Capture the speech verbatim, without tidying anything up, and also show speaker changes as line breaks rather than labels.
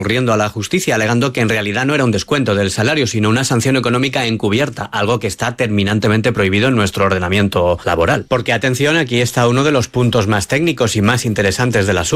recurriendo a la justicia, alegando que en realidad no era un descuento del salario, sino una sanción económica encubierta, algo que está terminantemente prohibido en nuestro ordenamiento laboral. Porque, atención, aquí está uno de los puntos más técnicos y más interesantes del asunto.